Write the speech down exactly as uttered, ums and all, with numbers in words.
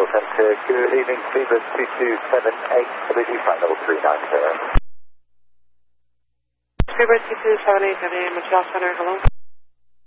Control Center. Good evening, Cleveland two two seven eight, W G flight level three nine zero. Cleveland two two seven eight, W G Montreal Center, hello.